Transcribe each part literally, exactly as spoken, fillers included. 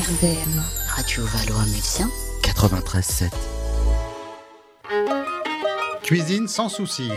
R V M, Radio Valois-Mulsien, quatre-vingt-treize sept. Cuisine sans souci.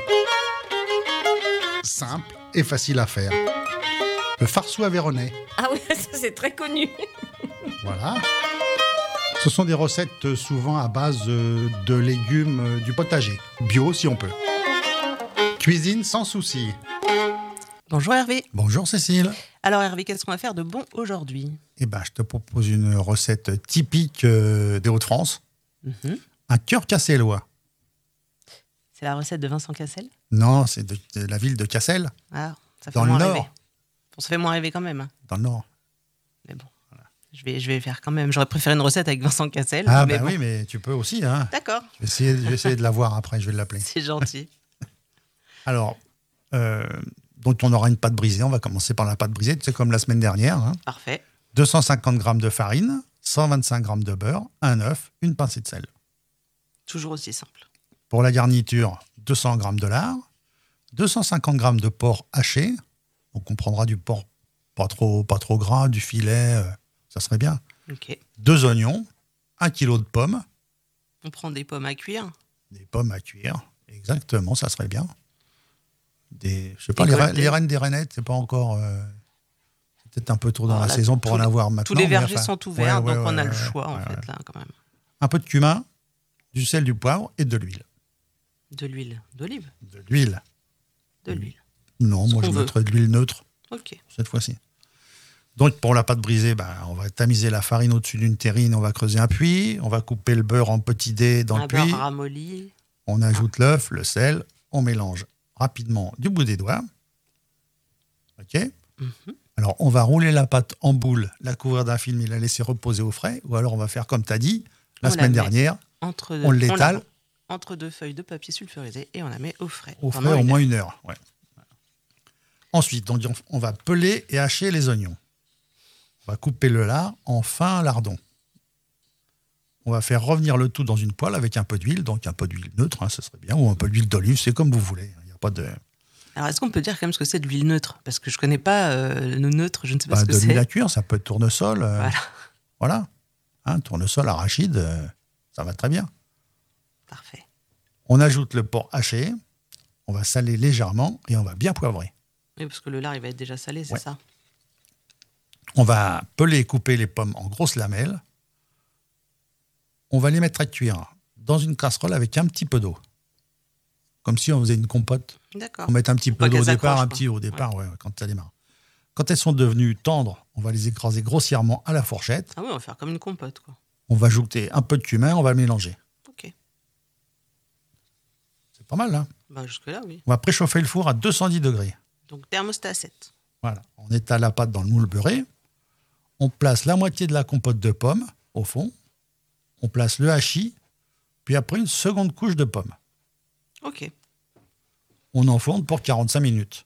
Simple et facile à faire. Le farceau aveyronnais. Ah oui, ça c'est très connu. Voilà. Ce sont des recettes souvent à base de légumes du potager. Bio si on peut. Cuisine sans souci. Bonjour Hervé. Bonjour Cécile. Alors Hervé, qu'est-ce qu'on va faire de bon aujourd'hui ? Eh ben, je te propose une recette typique des Hauts-de-France. Mm-hmm. Un cœur cassellois. C'est la recette de Vincent Cassel ? Non, c'est de, de la ville de Cassel. Ah, ça fait dans moins le rêver. Nord. Bon, ça fait moins rêver quand même. Hein. Dans le Nord. Mais bon, voilà. je, vais, je vais faire quand même. J'aurais préféré une recette avec Vincent Cassel. Ah mais ben bon. oui, mais tu peux aussi. Hein. D'accord. Je vais essayer, je vais essayer de la voir après, je vais l'appeler. C'est gentil. Alors, euh, donc on aura une pâte brisée. On va commencer par la pâte brisée, c'est comme la semaine dernière. Hein. Parfait. deux cent cinquante grammes de farine, cent vingt-cinq grammes de beurre, un œuf, une pincée de sel. Toujours aussi simple. Pour la garniture, deux cents grammes de lard, deux cent cinquante grammes de porc haché. Donc on prendra du porc pas trop, pas trop gras, du filet, euh, ça serait bien. Ok. Deux oignons, un kilo de pommes. On prend des pommes à cuire. Des pommes à cuire, exactement, ça serait bien. Des, je sais pas, Des les, gold- re- les reines des reinettes, c'est pas encore. Euh, c'est peut-être un peu tôt dans Oh, la là, saison pour tous en les- avoir maintenant. Tous les mais vergers enfin, sont ouverts, ouais, ouais, donc on ouais, a le ouais, choix en ouais, fait ouais. là quand même. Un peu de cumin, du sel, du poivre et de l'huile. De l'huile d'olive. De l'huile. De l'huile. Non, Ce moi qu'on je veut. mettrais de l'huile neutre Ok. cette fois-ci. Donc pour la pâte brisée, ben, on va tamiser la farine au-dessus d'une terrine, on va creuser un puits, on va couper le beurre en petits dés dans Un le puits, beurre ramolli. on ajoute l'œuf, le sel, on mélange rapidement du bout des doigts. Ok. Mhm. Alors on va rouler la pâte en boule, la couvrir d'un film et la laisser reposer au frais, ou alors on va faire comme tu as dit la On la semaine met dernière, Entre deux, on l'étale la- entre deux feuilles de papier sulfurisé et on la met au frais. au pendant frais au une moins heure. une heure. Ouais. Ensuite, on, dit- on va peler et hacher les oignons. On va couper le lard en fin lardons. On va faire revenir le tout dans une poêle avec un peu d'huile, donc un peu d'huile neutre, hein, ce serait bien, ou un peu d'huile d'olive, c'est comme vous voulez. Il n'y a pas de, Alors est-ce qu'on peut dire quand même ce que c'est de l'huile neutre ? Parce que je connais pas euh, le neutre, je ne sais pas pas ce que de l'huile c'est. à cuire, ça peut être tournesol. euh, Voilà. Voilà. Hein, tournesol, arachide, euh, ça va très bien. Parfait. On ajoute le porc haché, on va saler légèrement et on va bien poivrer. Oui, parce que le lard, il va être déjà salé, c'est Ouais. ça ? On va peler et couper les pommes en grosses lamelles. On va les mettre à cuire dans une casserole avec un petit peu d'eau. Comme si on faisait une compote. D'accord. On met un petit Pas peu d'eau au qu'elles départ, s'accrochent, un quoi. petit au départ, ouais, ouais, quand ça démarre. Quand elles sont devenues tendres, on va les écraser grossièrement à la fourchette. Ah oui, on va faire comme une compote, quoi. On va ajouter un peu de cumin, on va le mélanger. Ok. C'est pas mal, hein ? Bah jusque-là, oui. On va préchauffer le four à deux cent dix degrés. Donc thermostat sept. Voilà. On étale la pâte dans le moule beurré. On place la moitié de la compote de pommes au fond. On place le hachis, puis après une seconde couche de pommes. Ok. On enfourne pour quarante-cinq minutes.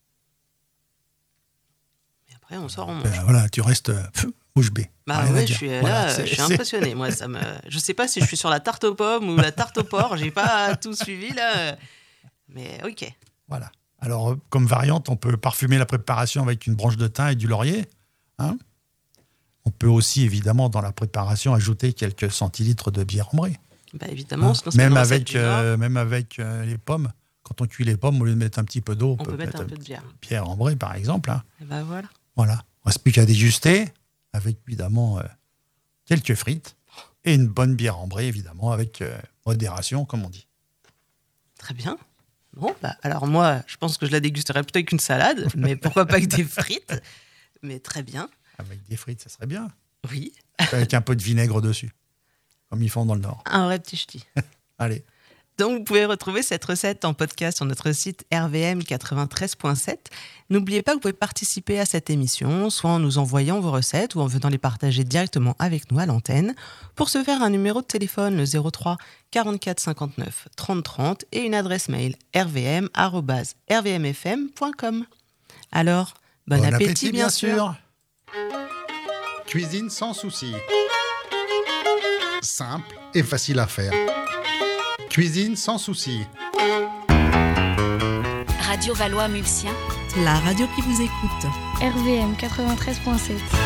Et après, on sort, on mange. Ben, voilà, tu restes euh, pff, bouche bée. Bah Rien à ouais, je dire. suis euh, Voilà, là, c'est- je suis c'est- impressionné. Moi, ça me. Je sais pas si je suis sur la tarte aux pommes ou la tarte au porc. J'ai pas tout suivi là. Mais ok. Voilà. Alors, euh, comme variante, on peut parfumer la préparation avec une branche de thym et du laurier. Hein. On peut aussi, évidemment, dans la préparation, ajouter quelques centilitres de bière ambrée. Bah évidemment, Hein. sinon c'est Même, une recette avec, du Nord. euh, même avec euh, les pommes. Quand on cuit les pommes, au lieu de mettre un petit peu d'eau, On peut mettre un peu de bière. bière ambrée, par exemple. Hein. Et bah voilà. Voilà. Il ne reste plus qu'à déguster, avec évidemment euh, quelques frites et une bonne bière ambrée, évidemment, avec euh, modération, comme on dit. Très bien. Bon, bah alors moi, je pense que je la dégusterais plutôt avec une salade, mais pourquoi pas avec des frites. Mais très bien. Avec des frites, ça serait bien. Oui. Avec un peu de vinaigre dessus, comme ils font dans le Nord. Un vrai petit ch'ti. Allez. Donc, vous pouvez retrouver cette recette en podcast sur notre site R V M quatre-vingt-treize point sept. N'oubliez pas que vous pouvez participer à cette émission, soit en nous envoyant vos recettes ou en venant les partager directement avec nous à l'antenne. Pour ce faire, un numéro de téléphone, le zéro trois quarante-quatre cinquante-neuf trente trente et une adresse mail r v m arobase r v m f m point com. Alors, bon, appétit, bien sûr. Cuisine sans souci. Simple et facile à faire. Cuisine sans souci. Radio Valois-Mulsien, La radio qui vous écoute. R V M quatre-vingt-treize point sept.